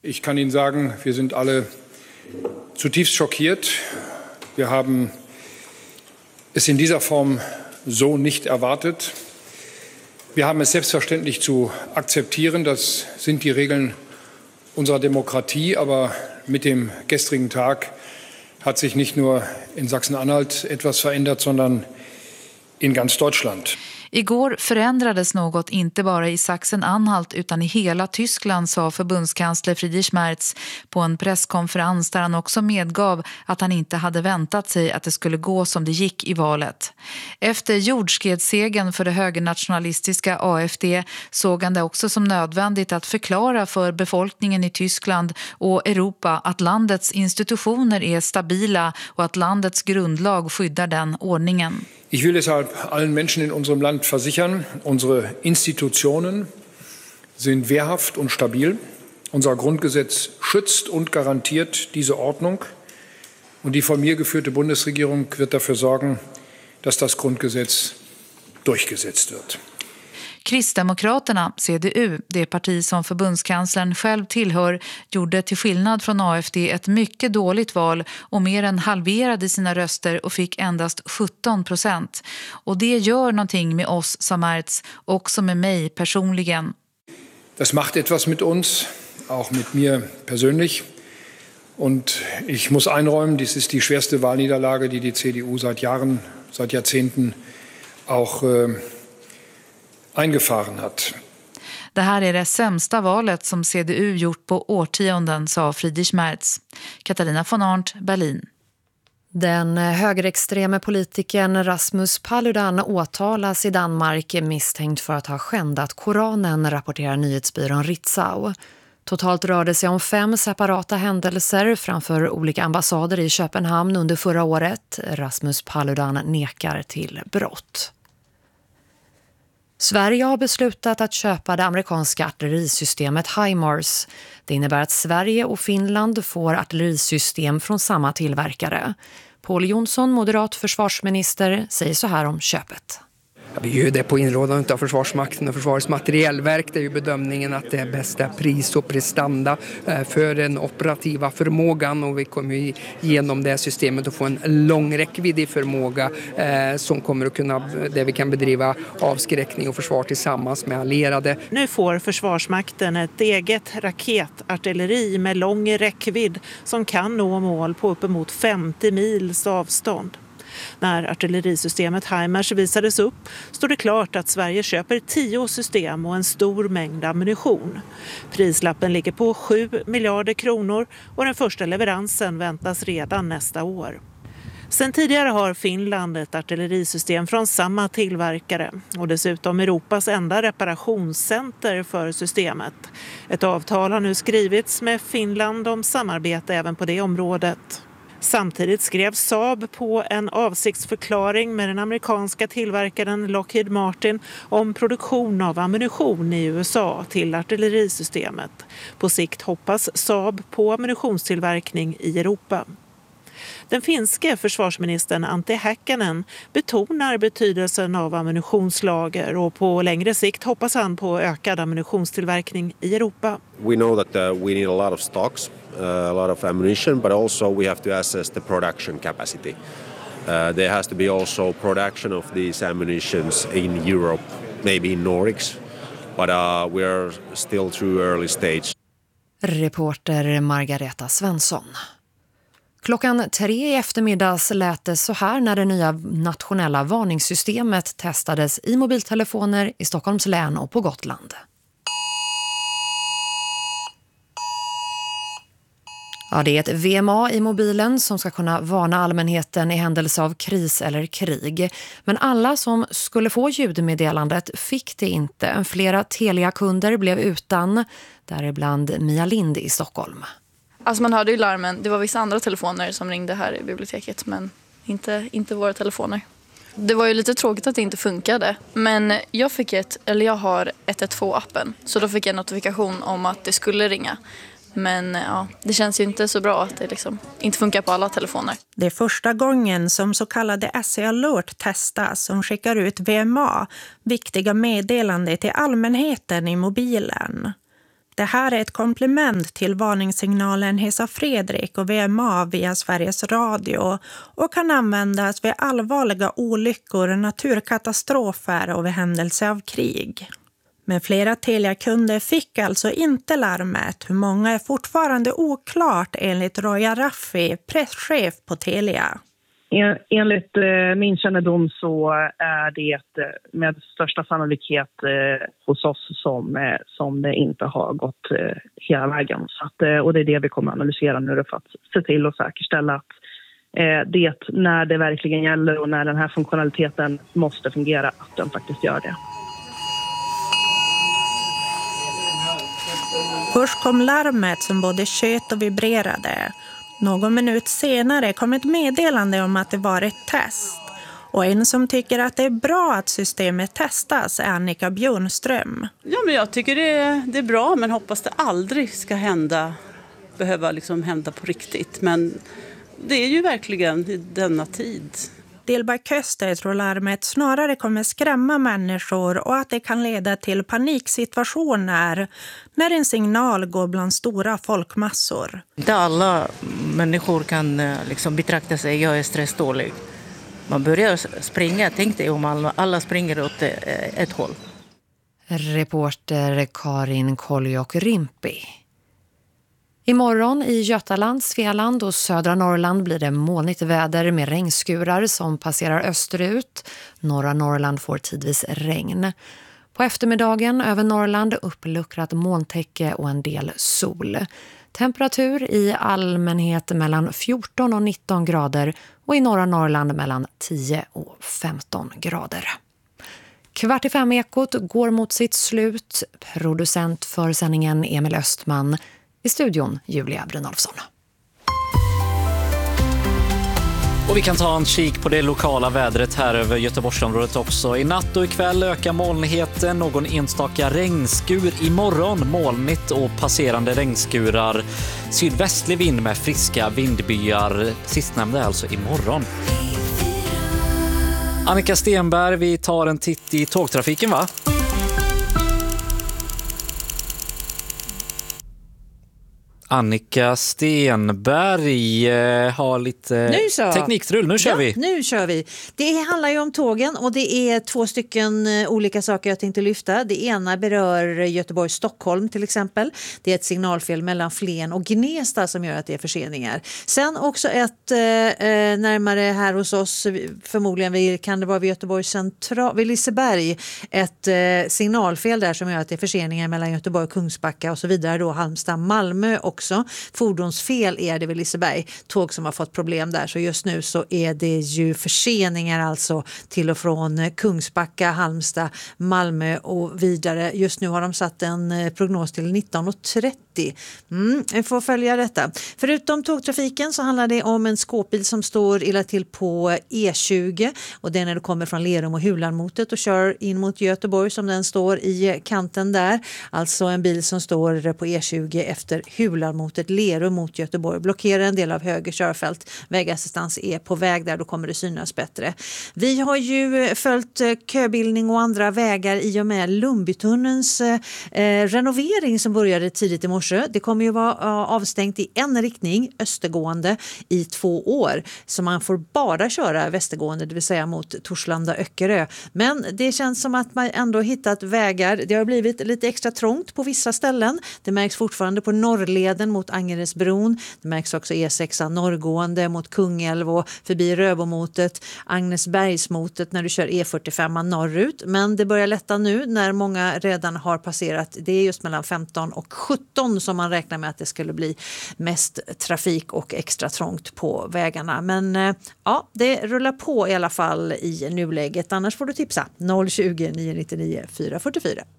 Ich kann Ihnen sagen, wir sind alle zutiefst schockiert. Wir haben es in dieser Form so nicht erwartet. Wir haben es selbstverständlich zu akzeptieren. Das sind die Regeln unserer Demokratie. Aber mit dem gestrigen Tag hat sich nicht nur in Sachsen-Anhalt etwas verändert, sondern in ganz Deutschland. Igår förändrades något inte bara i Sachsen-Anhalt utan i hela Tyskland, sa förbundskansler Friedrich Merz på en presskonferens där han också medgav att han inte hade väntat sig att det skulle gå som det gick i valet. Efter jordskredssegern för det högernationalistiska AfD såg han det också som nödvändigt att förklara för befolkningen i Tyskland och Europa att landets institutioner är stabila och att landets grundlag skyddar den ordningen. Ich will deshalb allen Menschen in unserem Land versichern, unsere Institutionen sind wehrhaft und stabil. Unser Grundgesetz schützt und garantiert diese Ordnung. Und die von mir geführte Bundesregierung wird dafür sorgen, dass das Grundgesetz durchgesetzt wird. Kristdemokraterna, CDU, det parti som förbundskanslern själv tillhör, gjorde till skillnad från AfD ett mycket dåligt val och mer än halverade sina röster och fick endast 17%. Och det gör någonting med oss, sa Merz, också med mig personligen. Das macht etwas mit uns, auch mit mir persönlich. Und ich muss einräumen, dies ist die schwerste Wahlniederlage, die CDU seit Jahren, seit Jahrzehnten auch eingefahren hat. Det här är det sämsta valet som CDU gjort på årtionden, sa Friedrich Merz. Katarina von Arndt, Berlin. Den högerextreme politikern Rasmus Paludan åtalas i Danmark misstänkt för att ha skändat Koranen, rapporterar nyhetsbyrån Ritzau. Totalt rörde sig om 5 separata händelser framför olika ambassader i Köpenhamn under förra året. Rasmus Paludan nekar till brott. Sverige har beslutat att köpa det amerikanska artillerisystemet HIMARS. Det innebär att Sverige och Finland får artillerisystem från samma tillverkare. Paul Jonsson, moderat försvarsminister, säger så här om köpet. Vi gör det på inrådan av Försvarsmakten och Försvarets materiellverk. Det är ju bedömningen att det är bästa pris och prestanda för den operativa förmågan. Och vi kommer genom det systemet att få en lång räckviddig förmåga som kommer att kunna, där vi kan bedriva avskräckning och försvar tillsammans med allierade. Nu får Försvarsmakten ett eget raketartilleri med lång räckvidd som kan nå mål på uppemot 50 mils avstånd. När artillerisystemet HIMARS visades upp stod det klart att Sverige köper 10 system och en stor mängd ammunition. Prislappen ligger på 7 miljarder kronor och den första leveransen väntas redan nästa år. Sen tidigare har Finland ett artillerisystem från samma tillverkare och dessutom Europas enda reparationscenter för systemet. Ett avtal har nu skrivits med Finland om samarbete även på det området. Samtidigt skrev Saab på en avsiktsförklaring med den amerikanska tillverkaren Lockheed Martin om produktion av ammunition i USA till artillerisystemet. På sikt hoppas Saab på ammunitionstillverkning i Europa. Den finske försvarsministern Antti Häkkänen betonar betydelsen av ammunitionslager och på längre sikt hoppas han på ökad ammunitionstillverkning i Europa. We know that we need a lot of stocks, a lot of ammunition, but also we have to assess the production capacity. There has to be also production of these ammunitions in Europe, maybe in Nordics, but we are still through early stage. Reporter Margareta Svensson. 3:00 i eftermiddags lät det så här när det nya nationella varningssystemet testades i mobiltelefoner i Stockholms län och på Gotland. Ja, det är ett VMA i mobilen som ska kunna varna allmänheten i händelse av kris eller krig. Men alla som skulle få ljudmeddelandet fick det inte. Flera Telia-kunder blev utan, däribland Mia Lind i Stockholm. Alltså man hörde ju larmen, det var vissa andra telefoner som ringde här i biblioteket men inte våra telefoner. Det var ju lite tråkigt att det inte funkade, men jag har 112-appen så då fick jag en notifikation om att det skulle ringa. Men ja, det känns ju inte så bra att det liksom inte funkar på alla telefoner. Det är första gången som så kallade SE Alert testas som skickar ut VMA, viktiga meddelanden till allmänheten i mobilen. Det här är ett komplement till varningssignalen Hesa Fredrik och VMA via Sveriges Radio och kan användas vid allvarliga olyckor, naturkatastrofer och vid händelse av krig. Men flera Telia-kunder fick alltså inte larmet. Hur många är fortfarande oklart enligt Roya Raffi, presschef på Telia. Enligt min kännedom så är det med största sannolikhet hos oss som det inte har gått hela vägen. Så att, och det är det vi kommer att analysera nu för att se till att säkerställa att det när det verkligen gäller och när den här funktionaliteten måste fungera, att den faktiskt gör det. Först kom larmet som både tjöt och vibrerade. Någon minut senare kom ett meddelande om att det var ett test. Och en som tycker att det är bra att systemet testas är Annika Björnström. Ja, men jag tycker det är bra, men hoppas det aldrig ska behöva hända på riktigt. Men det är ju verkligen i denna tid. Delberg Köster tror larmet snarare kommer skrämma människor och att det kan leda till paniksituationer när en signal går bland stora folkmassor. Inte alla människor kan betrakta sig, jag är stressdålig. Man börjar springa, tänk dig om alla springer åt ett håll. Reporter Karin Koljok-Rimpi. Imorgon i Götaland, Svealand och södra Norrland blir det molnigt väder med regnskurar som passerar österut. Norra Norrland får tidvis regn. På eftermiddagen över Norrland uppluckrat molntäcke och en del sol. Temperatur i allmänhet mellan 14 och 19 grader och i norra Norrland mellan 10 och 15 grader. 4:45-ekot går mot sitt slut. Producent för sändningen Emil Östman. I studion Julia Brynolfsson. Och vi kan ta en kik på det lokala vädret här över Göteborgsområdet också. I natt och ikväll ökar molnigheten, någon enstaka regnskur imorgon, molnigt och passerande regnskurar. Sydvästlig vind med friska vindbyar, sistnämnda alltså imorgon. Annika Stenberg, vi tar en titt i tågtrafiken, va? Annika Stenberg har lite teknikstrul. Nu kör vi. Nu kör vi. Det handlar ju om tågen och det är 2 stycken olika saker jag tänkte lyfta. Det ena berör Göteborg-Stockholm till exempel. Det är ett signalfel mellan Flen och Gnesta som gör att det är förseningar. Sen också ett närmare här hos oss, förmodligen kan det vara vid Göteborg central, vid Liseberg, ett signalfel där som gör att det är förseningar mellan Göteborg och Kungsbacka och så vidare då, Halmstad, Malmö också. Fordonsfel är det vid Liseberg, tåg som har fått problem där, så just nu så är det ju förseningar alltså till och från Kungsbacka, Halmstad, Malmö och vidare. Just nu har de satt en prognos till 19:30. Vi får följa detta. Förutom tågtrafiken så handlar det om en skåpbil som står illa till på E20 och det är när du kommer från Lerum och Hulanmotet och kör in mot Göteborg som den står i kanten där. Alltså en bil som står på E20 efter Hulanmotet, Lerum mot Göteborg. Blockerar en del av höger körfält. Vägassistans är på väg där, då kommer det synas bättre. Vi har ju följt köbildning och andra vägar i och med Lundbytunnelns renovering som började tidigt i morse. Det kommer ju vara avstängt i en riktning, östergående, i 2 år. Så man får bara köra västergående, det vill säga mot Torslanda Öckerö. Men det känns som att man ändå hittat vägar. Det har blivit lite extra trångt på vissa ställen. Det märks fortfarande på Norrleden mot Angeresbron. Det märks också E6 norrgående mot Kungälv och förbi Röbomotet, Agnesbergsmotet när du kör E45 norrut. Men det börjar lätta nu när många redan har passerat. Det är just mellan 15 och 17 som man räknar med att det skulle bli mest trafik och extra trångt på vägarna. Men ja, det rullar på i alla fall i nuläget. Annars får du tipsa 020 999 444.